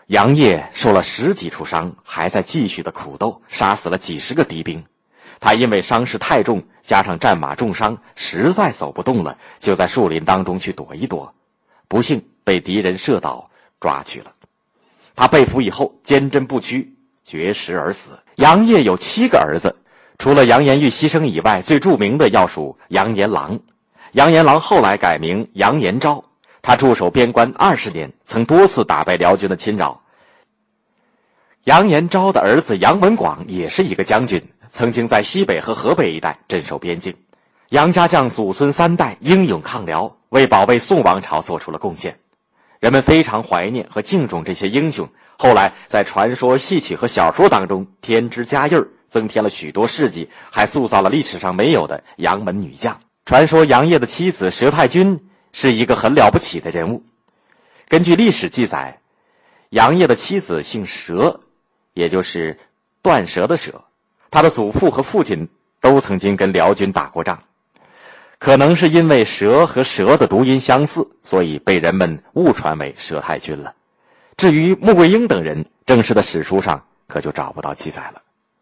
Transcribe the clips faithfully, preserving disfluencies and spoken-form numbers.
杨业受了十几处伤，还在继续的苦斗，杀死了几十个敌兵。他因为伤势太重，加上战马重伤，实在走不动了，就在树林当中去躲一躲，不幸被敌人射倒，抓去了。他被俘以后，坚贞不屈，绝食而死。杨业有七个儿子，除了杨延玉牺牲以外，最著名的要数杨延郎。杨延郎后来改名杨延昭，他驻守边关二十年，曾多次打败辽军的侵扰。杨延昭的儿子杨文广也是一个将军，曾经在西北和河北一带镇守边境。杨家将祖孙三代英勇抗辽，为保卫宋王朝做出了贡献。人们非常怀念和敬重这些英雄，后来在传说、戏曲和小说当中添枝加叶，增添了许多事迹，还塑造了历史上没有的杨门女将。传说杨业的妻子佘太君是一个很了不起的人物。根据历史记载，杨业的妻子姓佘，也就是断舌的舌，他的祖父和父亲都曾经跟辽军打过仗。可能是因为蛇和蛇的读音相似，所以被人们误传为佘太君了。至于穆桂英等人，正式的史书上可就找不到记载了。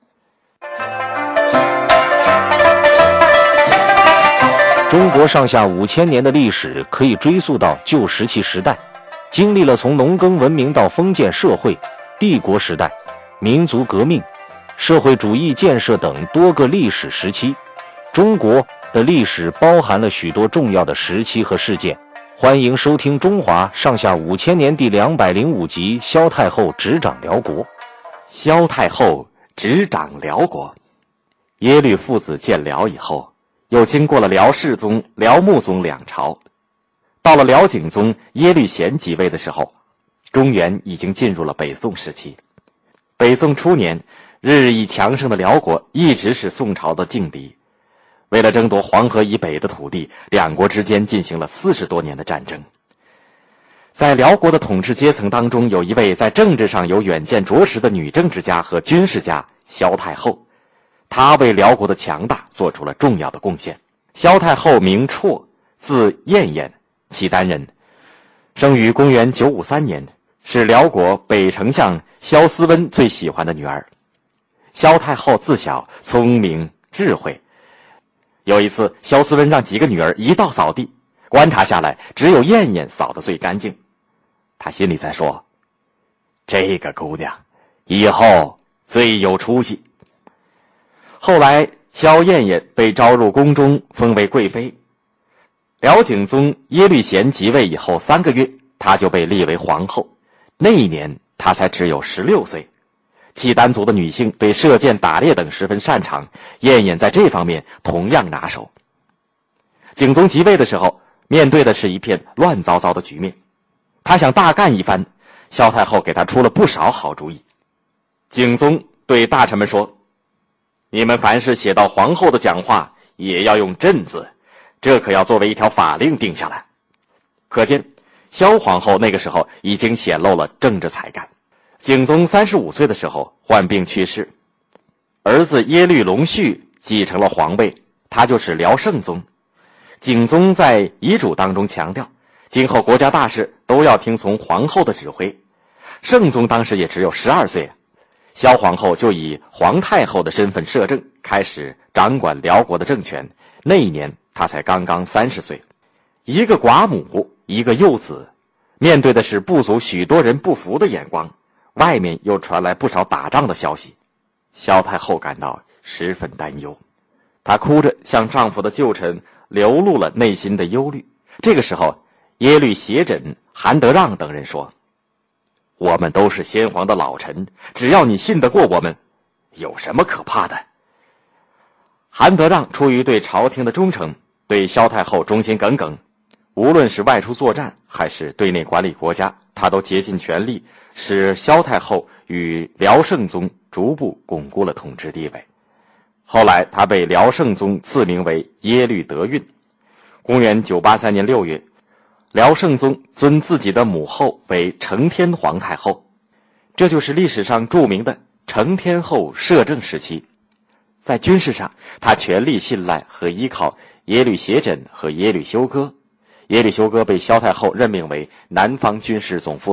中国上下五千年的历史可以追溯到旧石器时代，经历了从农耕文明到封建社会、帝国时代、民族革命、社会主义建设等多个历史时期。中国的历史包含了许多重要的时期和事件。欢迎收听《中华上下五千年》第两百零五集《萧太后执掌辽国》。 萧太后执掌辽国。耶律父子建辽以后，又经过了辽世宗、辽穆宗两朝。到了辽景宗耶律贤即位的时候，中原已经进入了北宋时期。北宋初年，日益强盛的辽国一直是宋朝的劲敌。为了争夺黄河以北的土地，两国之间进行了四十多年的战争。在辽国的统治阶层当中，有一位在政治上有远见卓识的女政治家和军事家萧太后，她为辽国的强大做出了重要的贡献。萧太后名绰，字燕燕，契丹人，生于公元九五三年，是辽国北丞相萧思温最喜欢的女儿。萧太后自小聪明智慧。有一次，萧思温让几个女儿一道扫地，观察下来，只有燕燕扫得最干净。他心里在说，这个姑娘以后最有出息。后来萧燕燕被招入宫中，封为贵妃。辽景宗耶律贤即位以后三个月，她就被立为皇后。那一年她才只有十六岁。契丹族的女性对射箭、打猎等十分擅长，燕燕在这方面同样拿手。景宗即位的时候，面对的是一片乱糟糟的局面，他想大干一番，萧太后给他出了不少好主意。景宗对大臣们说，你们凡是写到皇后的讲话，也要用朕字，这可要作为一条法令定下来。可见萧皇后那个时候已经显露了政治才干。景宗三十五岁的时候患病去世，儿子耶律隆绪继承了皇位，他就是辽圣宗。景宗在遗嘱当中强调，今后国家大事都要听从皇后的指挥。圣宗当时也只有十二岁，萧皇后就以皇太后的身份摄政，开始掌管辽国的政权。那一年她才刚刚三十岁，一个寡母，一个幼子，面对的是部族许多人不服的眼光，外面又传来不少打仗的消息，萧太后感到十分担忧。她哭着向丈夫的旧臣流露了内心的忧虑。这个时候，耶律斜轸、韩德让等人说，我们都是先皇的老臣，只要你信得过我们，有什么可怕的？韩德让出于对朝廷的忠诚，对萧太后忠心耿耿，无论是外出作战还是对内管理国家，他都竭尽全力，使萧太后与辽圣宗逐步巩固了统治地位。后来他被辽圣宗赐名为耶律德运。公元九八三年六月，辽圣宗尊自己的母后为承天皇太后，这就是历史上著名的承天后摄政时期。在军事上，他全力信赖和依靠耶律斜轸和耶律休哥。耶律休哥被萧太后任命为南方军事总负责，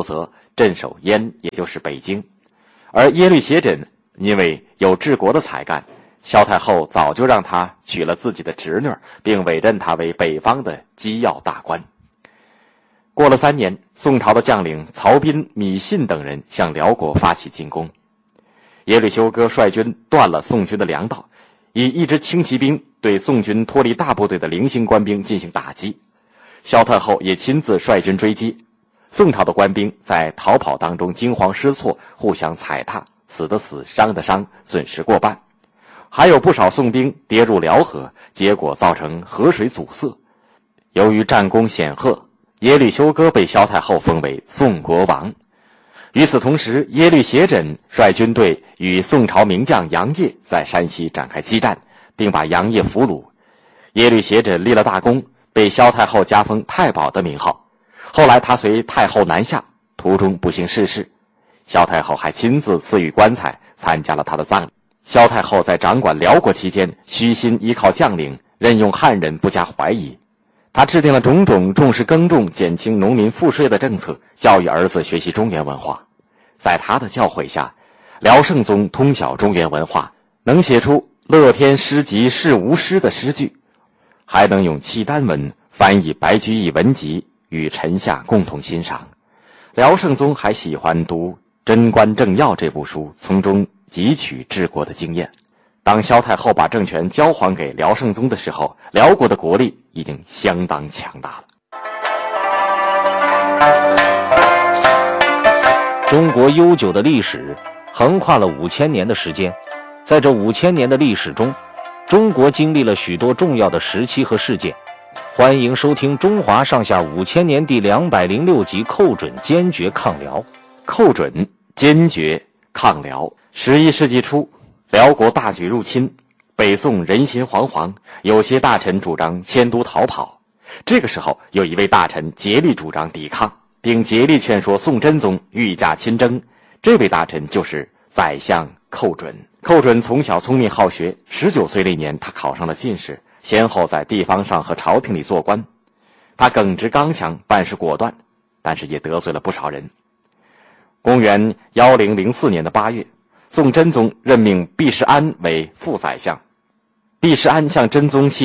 镇守燕，也就是北京。而耶律斜轸因为有治国的才干，萧太后早就让他娶了自己的侄女，并委任他为北方的机要大官。过了三年，宋朝的将领曹彬、芈信等人向辽国发起进攻，耶律休哥率军断了宋军的粮道，以一支轻骑兵对宋军脱离大部队的零星官兵进行打击。萧太后也亲自率军追击，宋朝的官兵在逃跑当中惊慌失措，互相踩踏，死的死，伤的伤，损失过半。还有不少宋兵跌入辽河，结果造成河水阻塞。由于战功显赫，耶律休哥被萧太后封为宋国王。与此同时，耶律斜轸率军队与宋朝名将杨业在山西展开激战，并把杨业俘虏。耶律斜轸立了大功，被萧太后加封太保的名号。后来他随太后南下，途中不幸逝世，萧太后还亲自赐予棺材，参加了他的葬礼。萧太后在掌管辽国期间，虚心依靠将领，任用汉人不加怀疑。他制定了种种重视耕种、减轻农民赋税的政策，教育儿子学习中原文化。在他的教诲下，辽圣宗通晓中原文化，能写出乐天诗集是无诗的诗句，还能用契丹文翻译白居易文集与臣下共同欣赏。辽圣宗还喜欢读《贞观政要》这部书，从中汲取治国的经验。当萧太后把政权交还给辽圣宗的时候，辽国的国力已经相当强大了。 中国悠久的历史横跨了五千年的时间，在这五千年的历史中，中国经历了许多重要的时期和事件。欢迎收听《中华上下五千年》第两百零六集，寇准坚决抗辽。 寇准坚决抗辽。十一世纪初，辽国大举入侵，北宋人心惶惶，有些大臣主张迁都逃跑。这个时候，有一位大臣竭力主张抵抗，并竭力劝说宋真宗御驾亲征。这位大臣就是宰相寇准。寇准从小聪明好学，十九岁那年他考上了进士，先后在地方上和朝廷里做官。他耿直刚强，办事果断，但是也得罪了不少人。公元一零零四年的八月，宋真宗任命毕世安为副宰相。毕世安向真宗谢